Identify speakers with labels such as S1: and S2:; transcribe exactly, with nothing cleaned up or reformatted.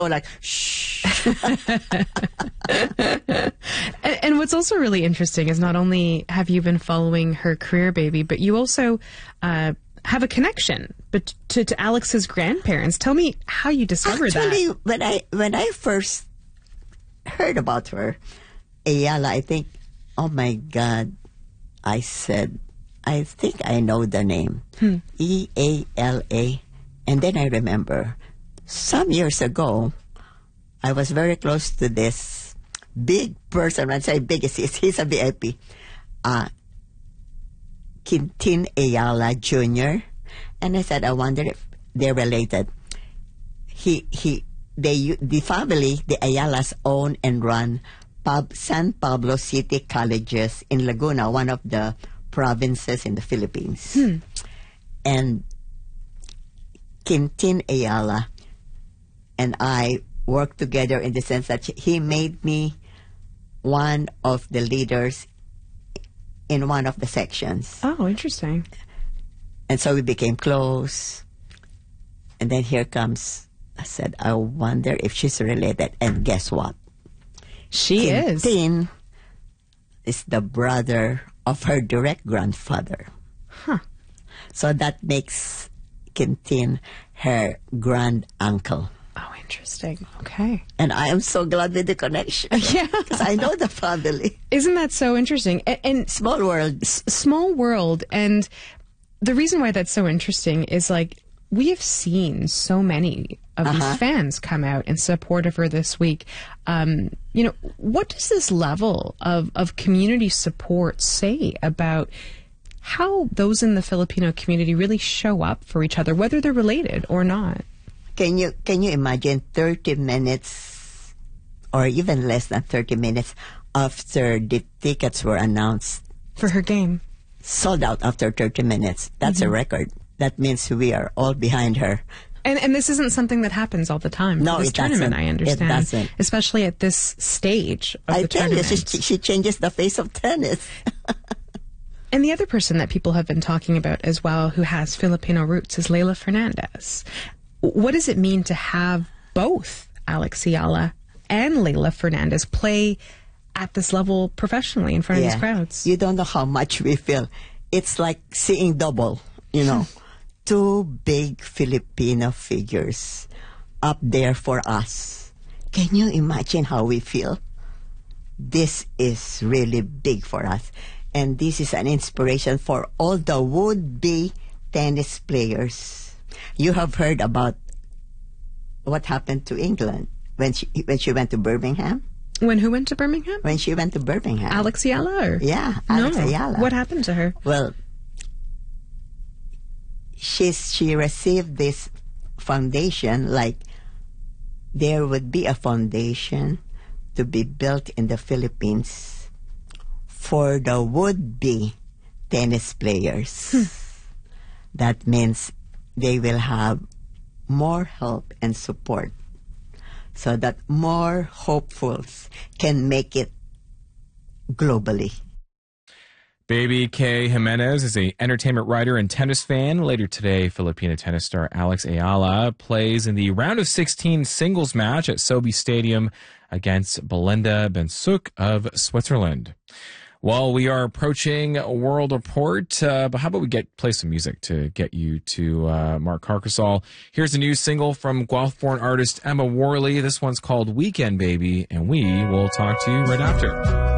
S1: like, shh.
S2: and, and what's also really interesting is not only have you been following her career, baby, but you also uh, have a connection but to, to Alex's grandparents. Tell me how you discovered
S1: Actually,
S2: that.
S1: when I when I first heard about her, Ayala, I think, oh my God, I said, I think I know the name. Hmm. E A L A. And then I remember, some years ago, I was very close to this big person. When I say big, he's, he's a V I P. Uh, Quintin Ayala Junior And I said, I wonder if they're related. He, he, they, the family, the Ayalas, own and run Pab- San Pablo City Colleges in Laguna, one of the provinces in the Philippines. Hmm. And Quintin Ayala and I worked together in the sense that he made me one of the leaders in one of the sections.
S2: Oh, interesting.
S1: And so we became close. And then here comes, I said, I wonder if she's related. And guess what?
S2: She is.
S1: Quintin is the brother of her direct grandfather.
S2: Huh.
S1: So that makes Quintin her grand uncle.
S2: Oh, interesting. Okay.
S1: And I am so glad with the connection.
S2: Yeah.
S1: Because I know the family.
S2: Isn't that so interesting? And, and
S1: small world.
S2: S- small world. And the reason why that's so interesting is, like, we have seen so many of uh-huh. these fans come out in support of her this week. Um, you know, what does this level of, of community support say about how those in the Filipino community really show up for each other, whether they're related or not?
S1: Can you can you imagine thirty minutes or even less than thirty minutes after the tickets were announced
S2: for her game?
S1: Sold out after thirty minutes. That's mm-hmm. a record. That means we are all behind her.
S2: And and this isn't something that happens all the time.
S1: No,
S2: this
S1: it
S2: tournament,
S1: doesn't.
S2: I understand.
S1: It doesn't.
S2: Especially at this stage of
S1: I
S2: the
S1: tell
S2: tournament.
S1: you, she, she changes the face of tennis.
S2: And the other person that people have been talking about as well who has Filipino roots is Leylah Fernandez. What does it mean to have both Alex Ayala and Leylah Fernandez play at this level professionally in front
S1: yeah.
S2: of these crowds?
S1: You don't know how much we feel. It's like seeing double, you know. Two big Filipino figures up there for us. Can you imagine how we feel? This is really big for us. And this is an inspiration for all the would-be tennis players. You have heard about what happened to England when she when she went to Birmingham?
S2: When who went to Birmingham?
S1: When she went to Birmingham.
S2: Alex Ayala? Or?
S1: Yeah, Alex
S2: no.
S1: Ayala.
S2: What happened to her?
S1: Well, she's, she received this foundation, like there would be a foundation to be built in the Philippines for the would-be tennis players. Hmm. That means they will have more help and support so that more hopefuls can make it globally.
S3: Baby K. Jimenez is an entertainment writer and tennis fan. Later today, Filipino tennis star Alex Ayala plays in the round of sixteen singles match at Sobe Stadium against Belinda Bencic of Switzerland. Well, we are approaching World Report, uh, but how about we get play some music to get you to uh, Mark Carcasol. Here's a new single from Guelph-born artist Emma Worley. This one's called Weekend Baby, and we will talk to you right after.